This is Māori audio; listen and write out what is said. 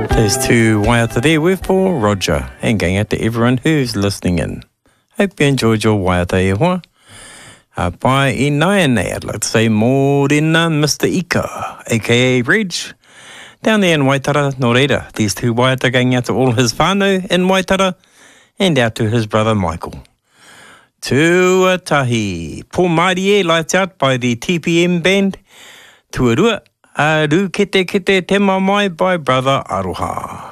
There's two waiata there with for Roger, and going out to everyone who's listening in. Hope you enjoyed your waiata e hoa. Pai I Naianei, I'd like to say more than Mr. Ika, aka Reg, down there in Waitara, no reira. These two waiata going out to all his whānau in Waitara, and out to his brother Michael. Tuatahi, Paul Marie lights out by the TPM band. Tuarua, Aru Kete Kete Te Mamai by brother Aroha.